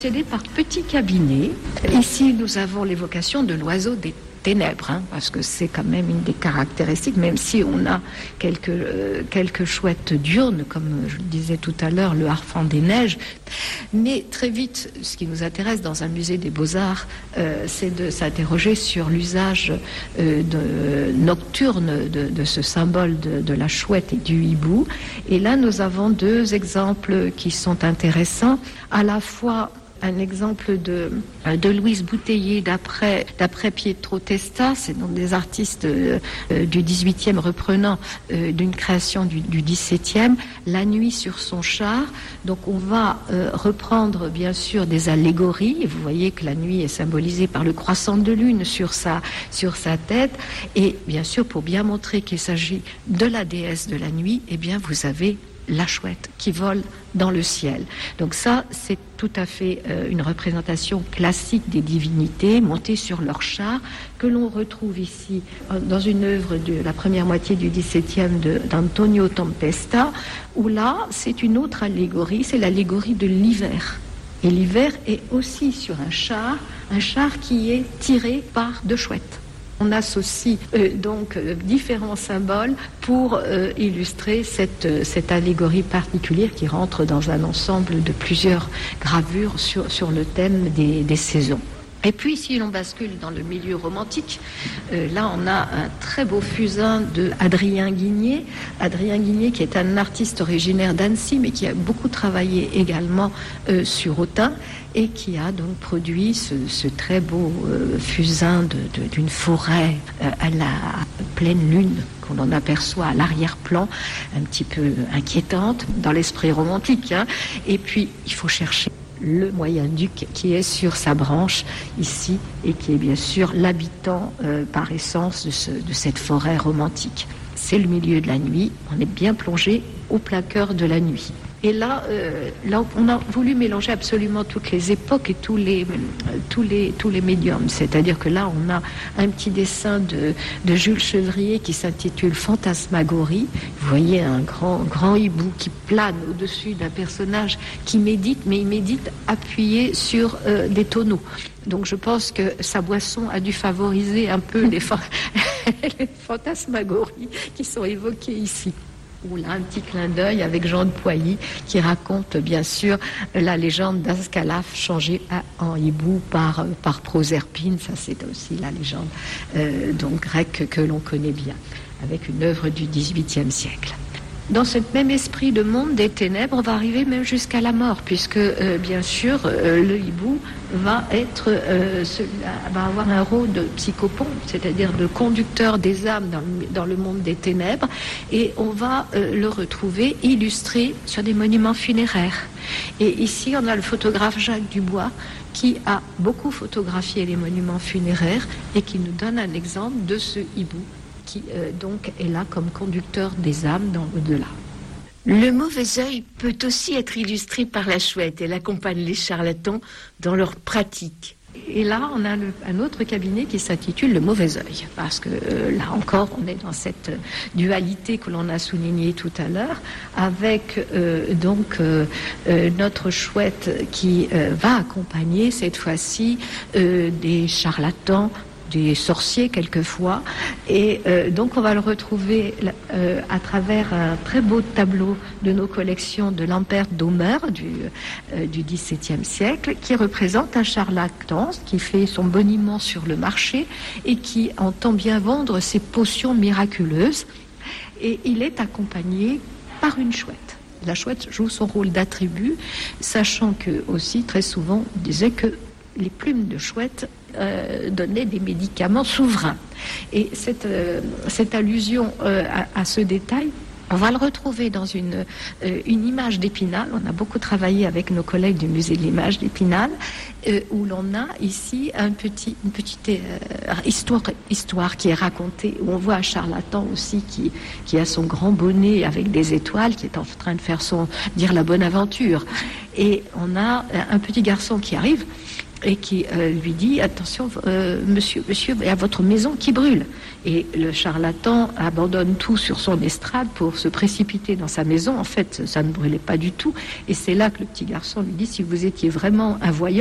Procéder par petits cabinets. Ici, nous avons l'évocation de l'oiseau des ténèbres, parce que c'est quand même une des caractéristiques, même si on a quelques chouettes diurnes, comme je le disais tout à l'heure, le harfang des neiges. Mais très vite, ce qui nous intéresse dans un musée des beaux-arts, c'est de s'interroger sur l'usage nocturne de ce symbole de la chouette et du hibou. Et là, nous avons deux exemples qui sont intéressants, à la fois un exemple de Louise Bouteiller d'après Pietro Testa, c'est donc des artistes du 18e reprenant d'une création du 17e, La nuit sur son char. Donc on va reprendre bien sûr des allégories. Vous voyez que la nuit est symbolisée par le croissant de lune sur sa tête. Et bien sûr, pour bien montrer qu'il s'agit de la déesse de la nuit, eh bien vous avez la chouette qui vole dans le ciel. Donc ça, c'est tout à fait une représentation classique des divinités montées sur leur char que l'on retrouve ici dans une œuvre de la première moitié du XVIIe d'Antonio Tempesta, où là, c'est une autre allégorie, c'est l'allégorie de l'hiver. Et l'hiver est aussi sur un char qui est tiré par deux chouettes. On associe donc différents symboles pour illustrer cette allégorie particulière qui rentre dans un ensemble de plusieurs gravures sur le thème des saisons. Et puis, si l'on bascule dans le milieu romantique, là, on a un très beau fusain de Adrien Guigné. Adrien Guigné, qui est un artiste originaire d'Annecy, mais qui a beaucoup travaillé également sur Autun, et qui a donc produit ce très beau fusain d'une forêt à la pleine lune, qu'on en aperçoit à l'arrière-plan, un petit peu inquiétante dans l'esprit romantique. Et puis, il faut chercher le moyen-duc qui est sur sa branche ici et qui est bien sûr l'habitant par essence de cette forêt romantique. C'est le milieu de la nuit, on est bien plongé au plein cœur de la nuit. Et là, on a voulu mélanger absolument toutes les époques et tous les médiums. C'est-à-dire que là, on a un petit dessin de Jules Chevrier qui s'intitule Fantasmagorie. Vous voyez un grand hibou qui plane au-dessus d'un personnage qui médite, mais il médite appuyé sur des tonneaux. Donc je pense que sa boisson a dû favoriser un peu les fantasmagories qui sont évoquées ici. Ou là, un petit clin d'œil avec Jean de Poilly qui raconte bien sûr la légende d'Ascalaphe changée en hibou par Proserpine. Ça, c'est aussi la légende donc grecque que l'on connaît bien, avec une œuvre du XVIIIe siècle. Dans ce même esprit de monde des ténèbres, on va arriver même jusqu'à la mort, puisque bien sûr le hibou va avoir un rôle de psychopompe, c'est-à-dire de conducteur des âmes dans le monde des ténèbres, et on va le retrouver illustré sur des monuments funéraires. Et ici, on a le photographe Jacques Dubois qui a beaucoup photographié les monuments funéraires et qui nous donne un exemple de ce hibou qui donc est là comme conducteur des âmes dans l'au-delà. Le mauvais œil peut aussi être illustré par la chouette. Elle accompagne les charlatans dans leur pratique. Et là, on a un autre cabinet qui s'intitule Le mauvais œil, parce que là encore, on est dans cette dualité que l'on a soulignée tout à l'heure, avec notre chouette qui va accompagner cette fois-ci des charlatans, des sorciers quelquefois, et donc on va le retrouver à travers un très beau tableau de nos collections de Lampert d'Omer du XVIIe siècle, qui représente un charlatan qui fait son boniment sur le marché et qui entend bien vendre ses potions miraculeuses, et il est accompagné par une chouette. La chouette joue son rôle d'attribut, sachant que aussi très souvent on disait que les plumes de chouette donnaient des médicaments souverains. Et cette allusion à ce détail, on va le retrouver dans une image d'Épinal. On a beaucoup travaillé avec nos collègues du musée de l'image d'Épinal, où l'on a ici une petite histoire qui est racontée, où on voit un charlatan aussi qui a son grand bonnet avec des étoiles, qui est en train de dire la bonne aventure. Et on a un petit garçon qui arrive et qui lui dit attention monsieur, il y a votre maison qui brûle. Et le charlatan abandonne tout sur son estrade pour se précipiter dans sa maison. En fait, ça ne brûlait pas du tout. Et c'est là que le petit garçon lui dit si vous étiez vraiment un voyant,